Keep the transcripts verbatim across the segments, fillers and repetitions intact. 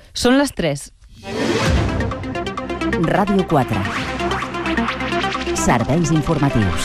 Són les tres. Ràdio quatre. Serveis informatius.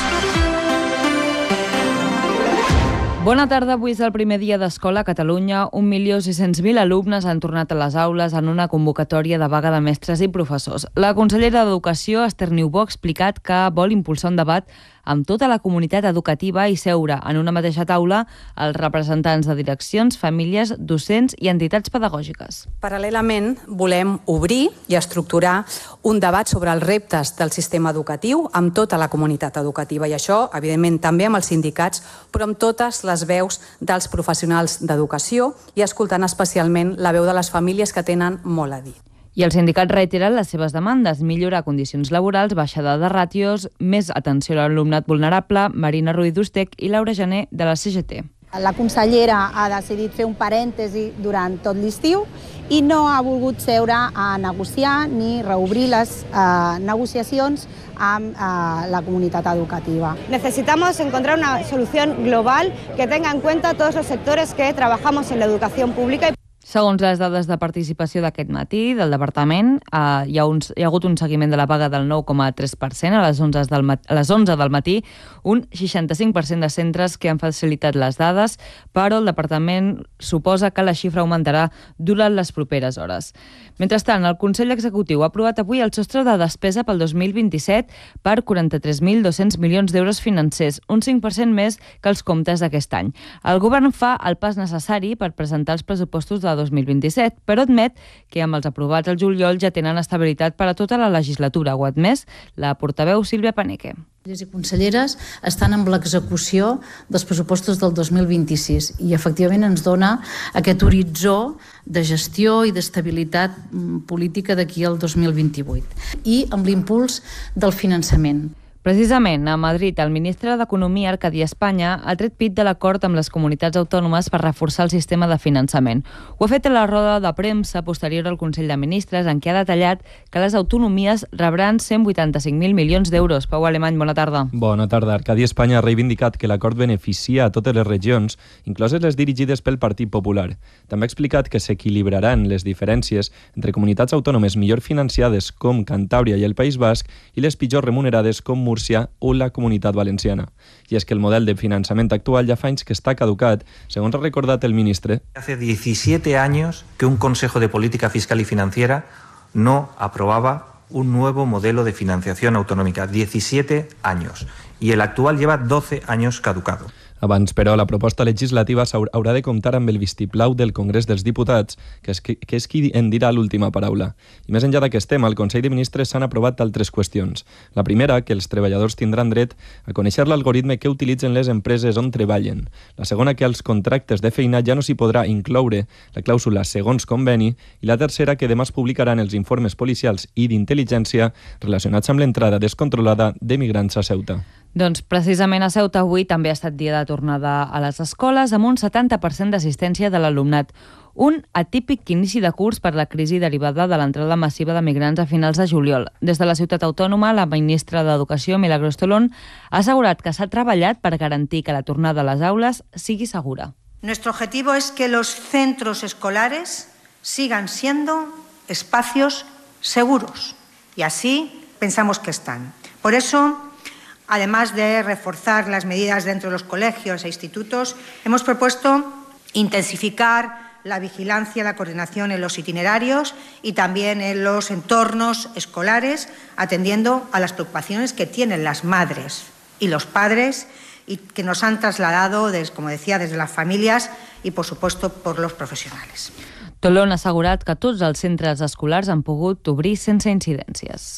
Bona tarda, avui és el primer dia d'escola a Catalunya. un milió sis-cents mil alumnes han tornat a les aules en una convocatòria de vaga de mestres i professors. La consellera d'Educació, Esther Niubó, ha explicat que vol impulsar un debat amb tota la comunitat educativa i seure en una mateixa taula els representants de direccions, famílies, docents i entitats pedagògiques. Paral·lelament, volem obrir i estructurar un debat sobre els reptes del sistema educatiu amb tota la comunitat educativa, i això, evidentment, també amb els sindicats, però amb totes les veus dels professionals d'educació i escoltant especialment la veu de les famílies que tenen molt a dir. I els sindicats reiteren les seves demandes: millorar condicions laborals, baixada de ràtios, més atenció a l'alumnat vulnerable. Marina Ruiz d'Ustec i Laura Gené, de la C G T. La consellera ha decidit fer un parèntesi durant tot l'estiu i no ha volgut seure a negociar ni reobrir les eh, negociacions amb eh, la comunitat educativa. Necesitamos encontrar una solución global que tenga en cuenta todos los sectores que trabajamos en la educación pública. Segons les dades de participació d'aquest matí del Departament, eh, hi, ha un, hi ha hagut un seguiment de la vaga del nou coma tres per cent a les onze del matí, a les onze del matí, un seixanta-cinc per cent de centres que han facilitat les dades, però el Departament suposa que la xifra augmentarà durant les properes hores. Mentrestant, el Consell Executiu ha aprovat avui el sostre de despesa pel dos mil vint-i-set per quaranta-tres mil dos-cents milions d'euros financers, un cinc per cent més que els comptes d'aquest any. El govern fa el pas necessari per presentar els pressupostos de dos mil vint-i-set, però admet que amb els aprovats al juliol ja tenen estabilitat per a tota la legislatura. Ho ha admès la portaveu Sílvia Paneque. Les i conselleres estan amb l'execució dels pressupostos del dos mil vint-i-sis i efectivament ens dona aquest horitzó de gestió i d'estabilitat política d'aquí al dos mil vint-i-vuit i amb l'impuls del finançament. Precisament, a Madrid, el ministre d'Economia, Arcadi Espanya, ha tret pit de l'acord amb les comunitats autònomes per reforçar el sistema de finançament. Ho ha fet a la roda de premsa posterior al Consell de Ministres, en què ha detallat que les autonomies rebran cent vuitanta-cinc mil milions d'euros. Pau Alemany, bona tarda. Bona tarda. Arcadi Espanya ha reivindicat que l'acord beneficia a totes les regions, incloses les dirigides pel Partit Popular. També ha explicat que s'equilibraran les diferències entre comunitats autònomes millor financiades com Cantàbria i el País Basc i les pitjor remunerades com Múrcia o la Comunitat Valenciana. I és que el model de finançament actual ja fa anys que està caducat, segons ha recordat el ministre. Hace diecisiete años que un Consejo de Política Fiscal y Financiera no aprobaba un nuevo modelo de financiación autonómica. diecisiete años. Y el actual lleva doce años caducado. Abans, però, la proposta legislativa haurà de comptar amb el vistiplau del Congrés dels Diputats, que és, que és qui en dirà l'última paraula. I més enllà d'aquest tema, al Consell de Ministres s'han aprovat altres qüestions. La primera, que els treballadors tindran dret a conèixer l'algoritme que utilitzen les empreses on treballen. La segona, que als contractes de feina ja no s'hi podrà incloure la clàusula segons conveni. I la tercera, que demà es publicaran els informes policials i d'intel·ligència relacionats amb l'entrada descontrolada de migrants a Ceuta. Doncs precisament a Ceuta avui també ha estat dia de tornada a les escoles amb un setanta per cent d'assistència de l'alumnat. Un atípic inici de curs per la crisi derivada de l'entrada massiva de migrants a finals de juliol. Des de la ciutat autònoma, la ministra d'Educació, Milagros Tolón, ha assegurat que s'ha treballat per garantir que la tornada a les aules sigui segura. Nuestro objetivo es que los centros escolares sigan siendo espacios seguros y así pensamos que están. Por eso, además de reforzar las medidas dentro de los colegios e institutos, hemos propuesto intensificar la vigilancia, la coordinación en los itinerarios y también en los entornos escolares, atendiendo a las preocupaciones que tienen las madres y los padres y que nos han trasladado, como decía, desde las familias y, por supuesto, por los profesionales. Tolón ha assegurat que tots els centres escolars han pogut obrir sense incidències.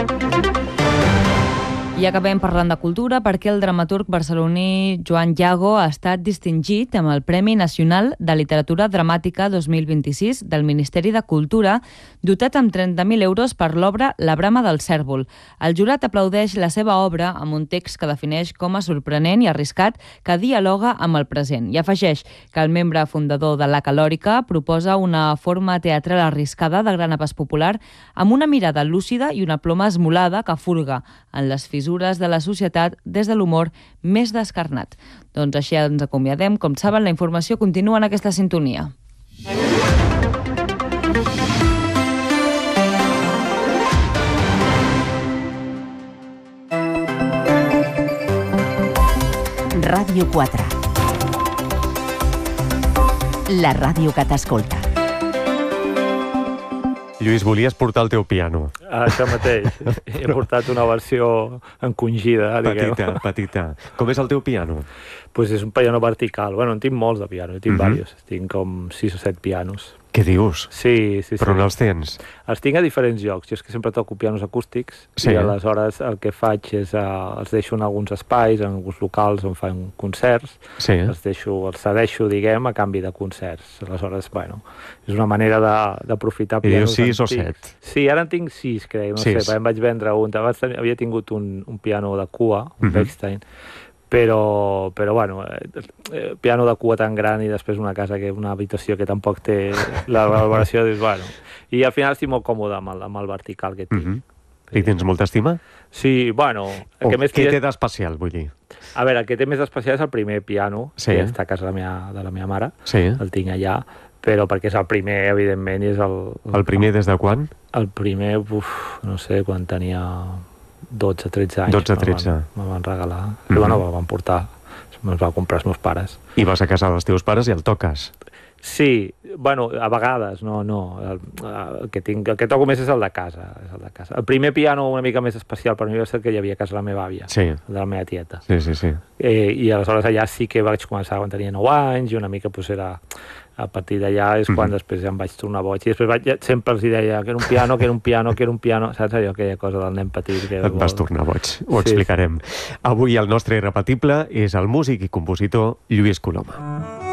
I acabem parlant de cultura perquè el dramaturg barceloní Joan Llago ha estat distingit amb el Premi Nacional de Literatura Dramàtica dos mil vint-i-sis del Ministeri de Cultura, dotat amb trenta mil euros per l'obra La brama del cèrvol. El jurat aplaudeix la seva obra amb un text que defineix com a sorprenent i arriscat que dialoga amb el present i afegeix que el membre fundador de la Calòrica proposa una forma teatral arriscada de gran abast popular amb una mirada lúcida i una ploma esmolada que furga en les fissures de la societat des de l'humor més descarnat. Doncs així ens acomiadem. Com saben, la informació continua en aquesta sintonia. Ràdio quatre. La ràdio que t'escolta. Lluís, volies portar el teu piano. Això mateix. He portat una versió encongida, diguem. Petita, petita. Com és el teu piano? Pues és un piano vertical. Bueno, en tinc molts de piano, en tinc Mhm. diversos. Tinc com sis o set pianos. Què dius? Sí, sí, sí. Però on els tens? Els tinc a diferents llocs. Jo és que sempre toco pianos acústics Sí. i aleshores el que faig és uh, els deixo en alguns espais, en alguns locals on fan concerts. Sí. Els deixo, els cedeixo, diguem, a canvi de concerts. Aleshores, bueno, és una manera de- d'aprofitar I dius pianos sis o antics. set? Sí, ara en tinc sis, crec, no Sis. sé, perquè em vaig vendre un. Abans tenia- havia tingut un, un piano de cua, un Mhm. Bechstein, però, però bueno, eh, eh, piano de cua tan gran i després una casa, que una habitació que tampoc té la valoració, dius, bueno. I al final estic molt còmode amb el, amb el vertical que tinc. Mhm. Li tens molta estima? Sí, bueno... El O que més què tira- té d'especial, vull dir? A veure, el que té més especial és el primer piano, Sí. que està a casa de la meva, de la meva mare. Sí. El tinc allà, però perquè és el primer, evidentment, i és el... El primer des de quan? El primer, uf, no sé, quan tenia dotze, tretze anys. dotze, me'l tretze. van- Me'l van regalar. Mhm. Però bueno, me'l van portar. Me'ls van comprar els meus pares. I vas a casa dels teus pares i el toques. Sí, bueno, a vegades, no, no. El, el, que tinc, el que toco més és el de casa, és el de casa. El primer piano una mica més especial per mi va ser el que hi havia a casa de la meva àvia, Sí. el de la meva tieta. Sí, sí, sí. Eh, I aleshores allà sí que vaig començar quan tenia nou anys i una mica pues, era... A partir d'allà és quan Mhm. després ja em vaig tornar boig. I després vaig, ja, sempre els deia que era un piano, que era un piano, que era un piano. Saps allò, aquella cosa del nen petit? Que Et vas vol- tornar boig. Ho Sí. explicarem. Avui el nostre irrepetible és el músic i compositor Lluís Coloma.